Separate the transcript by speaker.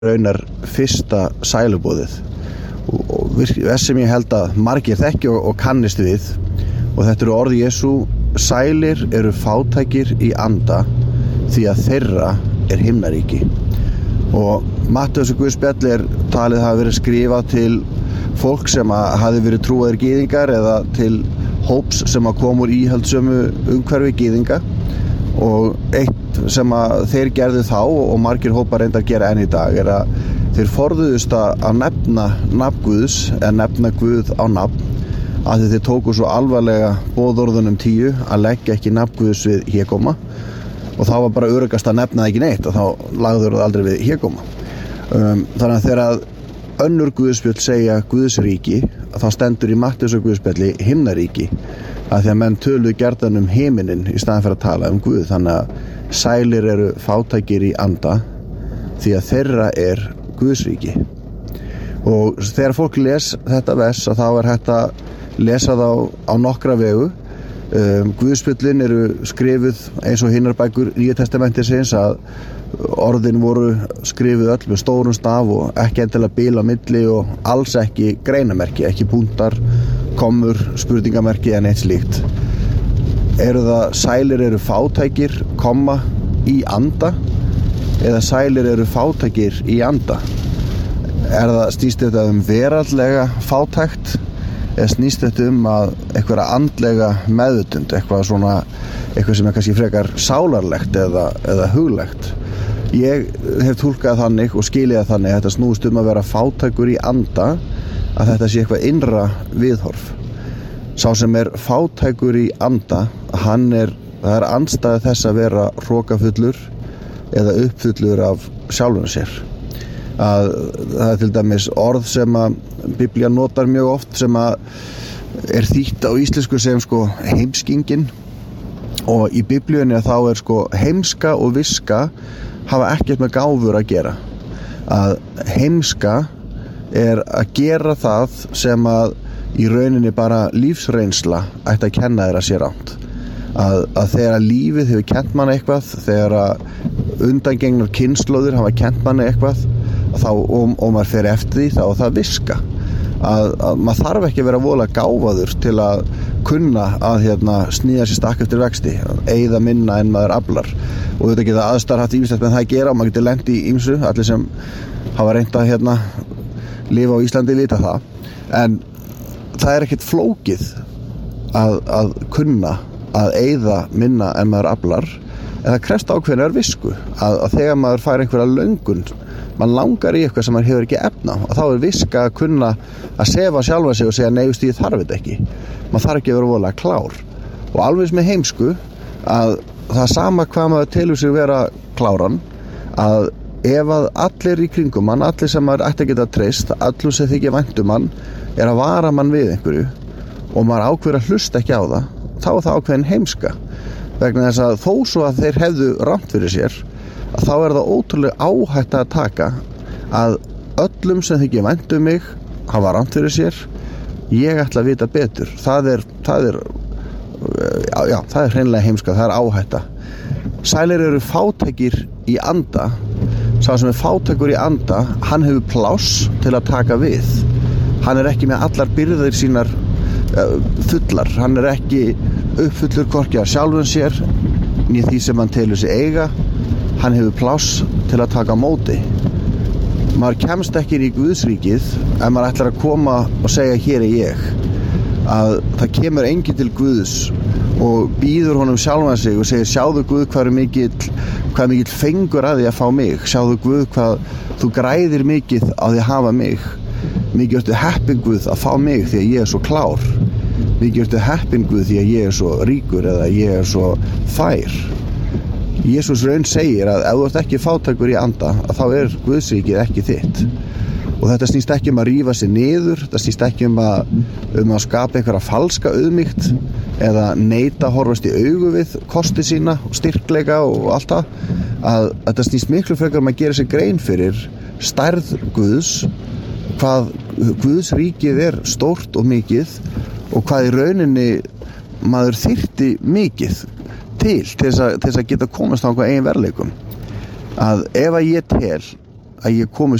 Speaker 1: raunar fyrsta sælubóðið og þess sem ég held að margir þekki og kannist við, og þetta eru orð Jesú: sælir eru fátækir í anda, því að þeirra er himnaríki. Og Matthews Guðspjall talið hafa verið skrifað til fólk sem hafi verið trúaðir gyðingar eða til hóps sem kom úr íhaldssömu umhverfi gyðinga. Og eitt sem þeir gerðu þá og margir hópar reyndar gera enn í dag er að þeir forðuðust að nefna nafn Guðs eða nefna Guð á nafn, að þeir tóku svo alvarlega boðorðunum 10 að leggja ekki nafn Guðs við hégóma, og þá var bara öruggast að nefna það ekki neitt og þá lagður það aldrei við hégóma. Þannig að þegar önnur Guðspjöll segja Guðsríki, þá stendur í Matthews Guðspjalli himnaríki, að því að menn töluðu gjarnan heiminin í staðinn fyrir að tala Guð. Þannig að sælir eru fátækir í anda, því að þeirra er Guðsríki. Og þegar fólk les þetta vers, þá hægt að lesa það á nokkra vegu. Guðspjöllin eru skrifuð eins og hinnar bækur Nýja testamentisins, að orðin voru skrifuð öll með stórum staf og ekki endilega bil á milli og alls ekki greinamerki, ekki punktar, kommur, spurningamerki en eitt slíkt. Eru það sælir eru fátækir, komma, í anda, eða sælir eru fátækir í anda? Snýst þetta veraldlega fátækt, eða snýst þetta að einhverja andlega meðvitund, eitthvað sem kannski frekar sálarlegt eða huglegt? Ég hef túlkað þannig og skilið það þannig að þetta snúist að vera fátækur í anda, að þetta sé eitthvað innra viðhorf. Sá sem er fátækur í anda, það er andstæða þess að vera hrokafullur eða uppfullur af sjálfum sér. Það er til dæmis orð sem að Biblían notar mjög oft, sem að er þýtt á íslensku sem heimskingin, og í Biblíunni þá er heimska og viska hafa ekkert með gáfur að gera. Að heimska er að gera það sem að í rauninni bara lífsreynsla ætti að kenna þér að sé rangt. Að þegar lífið hefur kennt manni eitthvað, þegar að undangengnar kynslóðir hafa kennt manni eitthvað, og maður fer eftir því, þá er það viska. Að maður þarf ekki að vera voðalega gáfaður til að kunna að sníða sér stakk eftir vexti, eyða minna en maður aflar. Og þetta geta aðstæður haft ýmislegt með það að gera, og maður getur lent í ýmsu, allir sem hafa reynt að lifa á Íslandi vita það. En það er ekkert flókið að kunna að eyða minna en maður aflar, en það krefst ákveðnar visku, að þegar maður fær einhverja löngun, mann langar í eitthvað sem maður hefur ekki efna, og þá er viska að kunna að sefa sjálfa sig og segja nei, ég þarf þetta ekki. Maður þarf ekki að vera voðalega klár. Og alveg með heimsku, að það sama hvað maður telur sig vera kláran, að ef að allir í kringum mann, allir sem maður ætti að geta treyst, allir sem þykja vænt mann, er að vara mann við einhverju, og maður ákveður að hlusta ekki á það, þá er það ákveðin heimska. Vegna þess að þó svo að þeir hefðu rangt fyrir sér, að þá er það ótrúlega áhætta að taka að öllum sem þykja vænt mig hafa rangt fyrir sér, ég ætla að vita betur. Það er hreinlega heimska, það er áhætta. Sælir eru fátækir í anda. Sá sem er fátækur í anda, hann hefur pláss til að taka við. Hann er ekki með allar byrðir sínar fullar. Hann er ekki uppfullur hvorki af sjálfum sér né því sem hann telur sig eiga. Hann hefur pláss til að taka á móti. Maður kemst ekki í Guðsríkið ef maður ætlar að koma og segja hér er ég. Að það kemur enginn til Guðs og býður honum sjálfan sig og segir: sjáðu Guð hvað mikill fengur að því að fá mig, sjáðu Guð hvað þú græðir mikið á því að hafa mig, mikið ertu heppinn Guð að fá mig því að ég er svo klár, mikið ertu heppinn Guð því að ég er svo ríkur eða ég er svo fær. Jesús raun segir að ef þú ert ekki fátækur í anda, að þá er Guðsríkið ekki þitt. Og þetta snýst ekki að rífa sig niður, þetta snýst ekki að skapa einhverja falska auðmýkt eða neita að horfast í augu við kosti sína og styrkleika og allt það. Að þetta snýst miklu frekar að gera sér grein fyrir stærð Guðs, hvað Guðsríkið er stórt og mikið og hvað í rauninni maður þyrfti mikið til þess að geta komast á einhver eigin verðleikum. Að ef að ég tel að ég komist